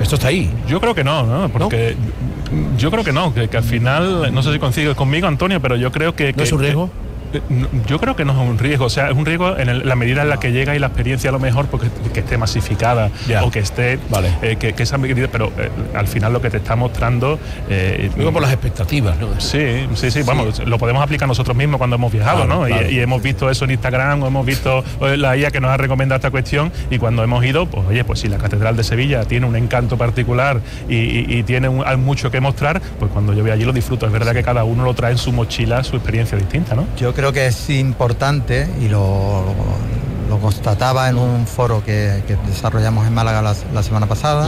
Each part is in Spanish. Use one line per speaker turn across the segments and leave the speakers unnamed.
Esto está ahí.
Yo creo que no, porque yo creo que no, que al final, no sé si consigues conmigo, Antonio, pero yo creo que...
¿No es un riesgo?
Yo creo que no es un riesgo, o sea, es un riesgo en la medida en la que llega y la experiencia a lo mejor porque que esté masificada o que esté, que esa medida, pero al final lo que te está mostrando...
Luego por las expectativas, ¿no?
Sí, vamos, lo podemos aplicar nosotros mismos cuando hemos viajado, ¿no? Claro. Y hemos visto eso en Instagram, o hemos visto la IA que nos ha recomendado esta cuestión, y cuando hemos ido, pues oye, pues si la Catedral de Sevilla tiene un encanto particular y tiene mucho que mostrar, pues cuando yo voy allí lo disfruto. Es verdad que cada uno lo trae en su mochila, su experiencia distinta, ¿no?
Yo creo que es importante, y lo constataba en un foro que desarrollamos en Málaga la semana pasada,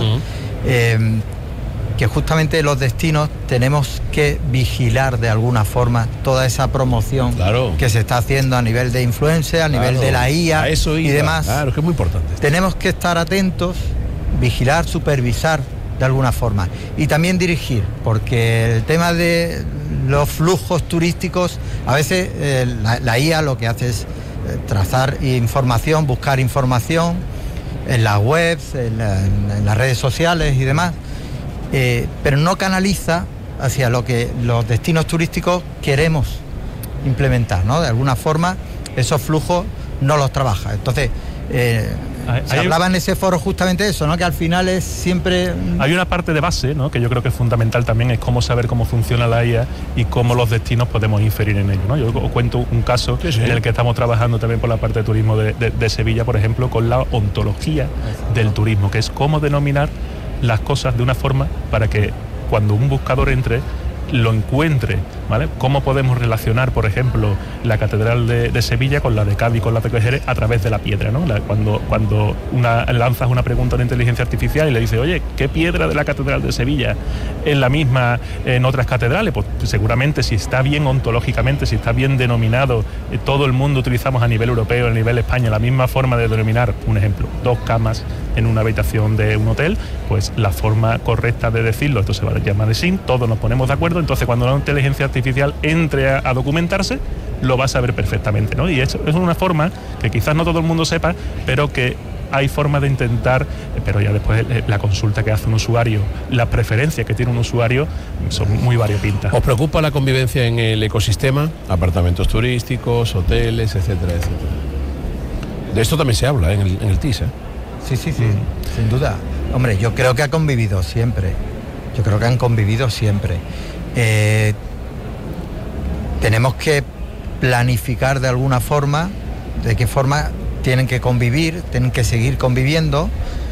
que justamente los destinos tenemos que vigilar de alguna forma toda esa promoción que se está haciendo a nivel de influencer, a nivel de la IA y demás.
Claro, es que es muy importante.
Tenemos que estar atentos, vigilar, supervisar de alguna forma y también dirigir, porque el tema de los flujos turísticos, a veces la IA lo que hace es trazar información, buscar información en las webs, en las redes sociales y demás, pero no canaliza hacia lo que los destinos turísticos queremos implementar, ¿no? De alguna forma esos flujos no los trabaja. Entonces se hablaba en ese foro justamente de eso, ¿no? Que al final es siempre...
Hay una parte de base, ¿no? Que yo creo que es fundamental también, es cómo saber cómo funciona la IA y cómo los destinos podemos inferir en ello, ¿no? Yo os cuento un caso en el que estamos trabajando también por la parte de turismo de Sevilla, por ejemplo, con la ontología del turismo, que es cómo denominar las cosas de una forma para que cuando un buscador entre lo encuentre, ¿vale? Cómo podemos relacionar, por ejemplo, la Catedral de Sevilla con la de Cádiz, con la de Jerez, a través de la piedra, ¿no? Cuando lanzas una pregunta a una inteligencia artificial y le dices, oye, ¿qué piedra de la Catedral de Sevilla es la misma en otras catedrales? Pues seguramente si está bien ontológicamente, si está bien denominado, todo el mundo utilizamos a nivel europeo, a nivel España, la misma forma de denominar, un ejemplo, 2 camas en una habitación de un hotel, pues la forma correcta de decirlo, esto se va a llamar SIN, todos nos ponemos de acuerdo, entonces cuando la inteligencia artificial entre a documentarse, lo va a saber perfectamente, ¿no? Y eso es una forma que quizás no todo el mundo sepa, pero que hay forma de intentar, pero ya después la consulta que hace un usuario, las preferencias que tiene un usuario son muy variopintas.
¿Os preocupa la convivencia en el ecosistema? Apartamentos turísticos, hoteles, etcétera, etcétera. De esto también se habla en el TIS, ¿eh?
Sí, sin duda. Hombre, yo creo que han convivido siempre. Tenemos que planificar de alguna forma, de qué forma tienen que convivir, tienen que seguir conviviendo,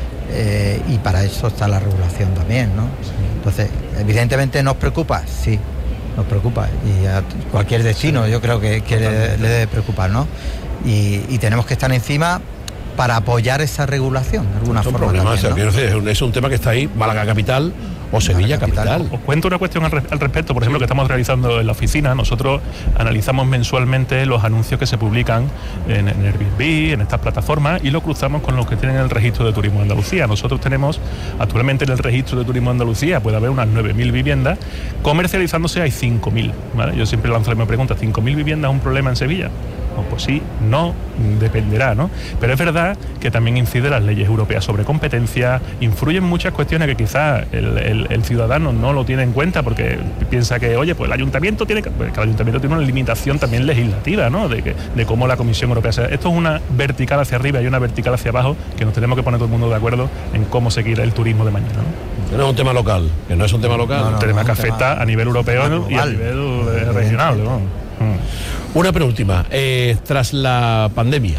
y para eso está la regulación también, ¿no? Entonces, evidentemente nos preocupa, sí, nos preocupa, y a cualquier destino yo creo que le debe preocupar, ¿no? Y tenemos que estar encima para apoyar esa regulación de alguna forma.
También, ¿no? Es un tema que está ahí, Málaga capital o Sevilla capital.
Os cuento una cuestión al respecto, por ejemplo, que estamos realizando en la oficina. Nosotros analizamos mensualmente los anuncios que se publican en Airbnb, en estas plataformas, y lo cruzamos con los que tienen el registro de turismo de Andalucía. Nosotros tenemos actualmente en el registro de turismo de Andalucía, puede haber unas 9.000 viviendas, comercializándose hay 5.000, ¿vale? Yo siempre lanzo la misma pregunta, ¿5.000 viviendas es un problema en Sevilla? Pues sí, no, dependerá, ¿no? Pero es verdad que también incide las leyes europeas sobre competencia, influyen muchas cuestiones que quizás el ciudadano no lo tiene en cuenta porque piensa que, oye, pues el ayuntamiento tiene que el ayuntamiento tiene una limitación también legislativa, ¿no? De cómo la Comisión Europea... O sea, esto es una vertical hacia arriba y una vertical hacia abajo que nos tenemos que poner todo el mundo de acuerdo en cómo seguir el turismo de mañana, ¿no?
No es un tema local, que no es un tema local.
Un tema que afecta a nivel europeo y a nivel regional, ¿no?
Una penúltima, tras la pandemia,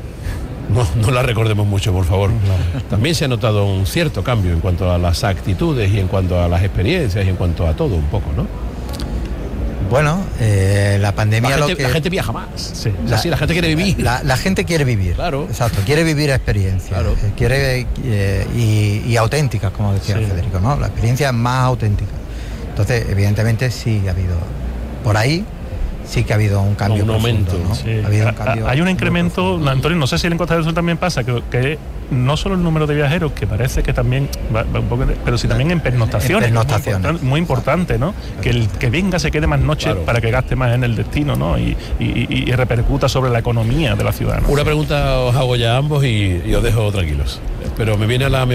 no la recordemos mucho, por favor, también se ha notado un cierto cambio en cuanto a las actitudes y en cuanto a las experiencias y en cuanto a todo un poco, ¿no?
Bueno, la pandemia...
La gente viaja más, sí. La gente quiere vivir.
La gente quiere vivir,
claro.
Exacto, quiere vivir experiencias, claro. Quiere y auténticas, como decía Federico, ¿no? La experiencia es más auténtica. Entonces, evidentemente sí ha habido por ahí. Sí que ha habido un cambio,
un aumento,
¿no?
Sí.
Ha habido un cambio.
Hay un incremento, Antonio, no sé si en Costa del Sol también pasa, que no solo el número de viajeros, que parece que también va un poco, pero sí también en pernoctaciones. Muy importante, ¿no? Que el que venga se quede más noches, claro, para que gaste más en el destino, ¿no? Y repercuta sobre la economía de la ciudad, ¿no?
Una pregunta os hago ya a ambos y os dejo tranquilos. Pero me viene a la